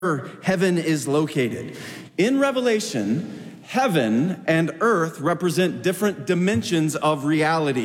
heaven is located. In Revelation, heaven and earth represent different dimensions of reality.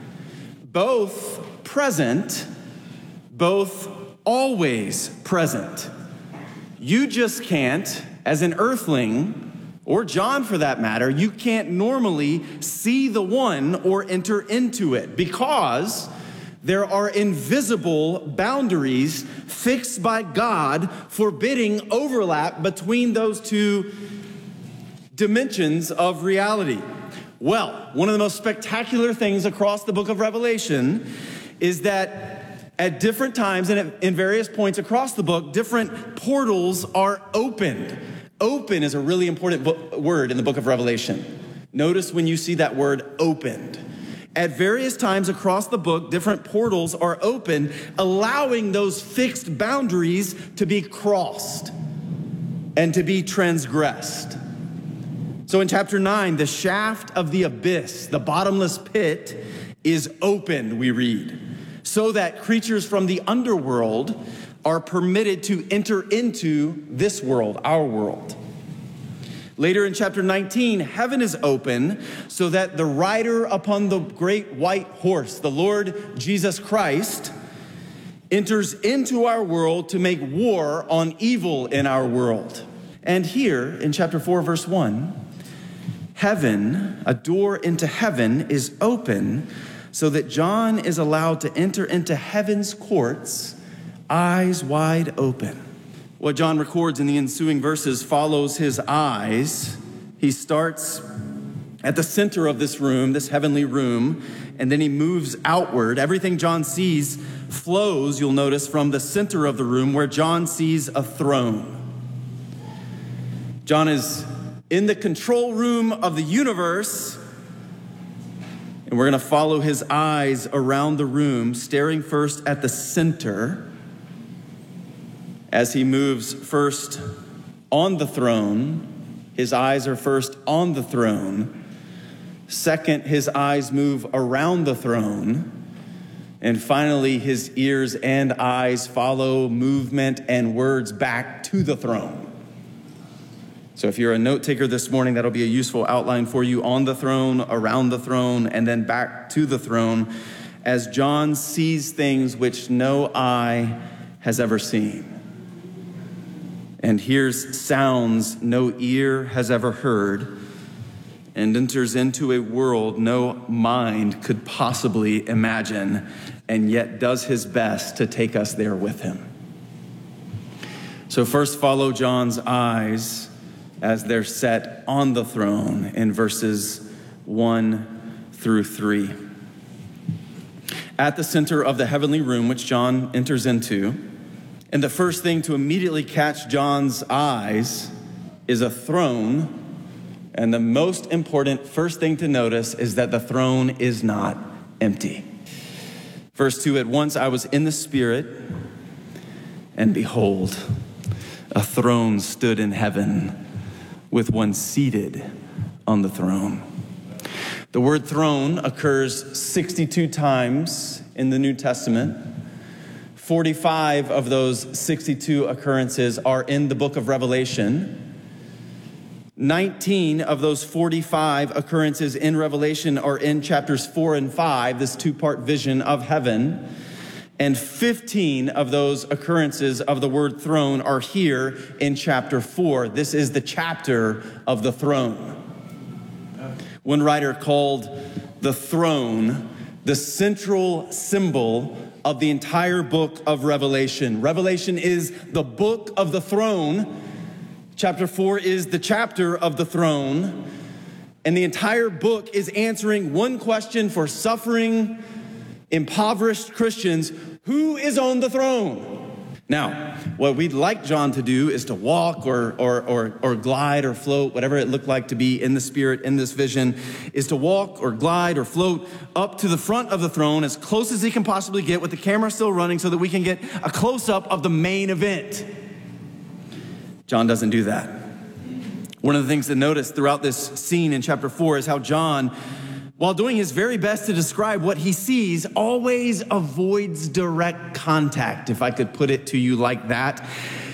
Both present, both always present. You just can't, as an earthling, or John for that matter, you can't normally see the one or enter into it because there are invisible boundaries fixed by God forbidding overlap between those two dimensions of reality. Well, one of the most spectacular things across the book of Revelation is that at different times and in various points across the book, different portals are opened. Open is a really important word in the book of Revelation. Notice when you see that word opened. At various times across the book, different portals are open, allowing those fixed boundaries to be crossed and to be transgressed. So in chapter 9, the shaft of the abyss, the bottomless pit, is opened, we read, so that creatures from the underworld are permitted to enter into this world, our world. Later in chapter 19, heaven is open so that the rider upon the great white horse, the Lord Jesus Christ, enters into our world to make war on evil in our world. And here in chapter 4, verse 1, heaven, a door into heaven is open so that John is allowed to enter into heaven's courts, eyes wide open. What John records in the ensuing verses follows his eyes. He starts at the center of this room, this heavenly room, and then he moves outward. Everything John sees flows, you'll notice, from the center of the room where John sees a throne. John is in the control room of the universe, and we're going to follow his eyes around the room, staring first at the center. As he moves first on the throne, his eyes are first on the throne. Second, his eyes move around the throne. And finally, his ears and eyes follow movement and words back to the throne. So if you're a note taker this morning, that'll be a useful outline for you: on the throne, around the throne, and then back to the throne, as John sees things which no eye has ever seen, and hears sounds no ear has ever heard, and enters into a world no mind could possibly imagine, and yet does his best to take us there with him. So first follow John's eyes as they're set on the throne in verses 1 through 3. At the center of the heavenly room, which John enters into, and the first thing to immediately catch John's eyes is a throne. And the most important first thing to notice is that the throne is not empty. Verse 2, at once I was in the Spirit, and behold, a throne stood in heaven with one seated on the throne. The word throne occurs 62 times in the New Testament. 45 of those 62 occurrences are in the book of Revelation. 19 of those 45 occurrences in Revelation are in chapters 4 and 5, this two-part vision of heaven. And 15 of those occurrences of the word throne are here in chapter 4. This is the chapter of the throne. One writer called the throne the central symbol of the entire book of Revelation. Revelation is the book of the throne. Chapter 4 is the chapter of the throne. And the entire book is answering one question for suffering, impoverished Christians: who is on the throne? Now, what we'd like John to do is to walk or glide or float, whatever it looked like to be in the Spirit in this vision, is to walk or glide or float up to the front of the throne as close as he can possibly get with the camera still running so that we can get a close-up of the main event. John doesn't do that. One of the things to notice throughout this scene in chapter 4 is how John, while doing his very best to describe what he sees, always avoids direct contact, if I could put it to you like that.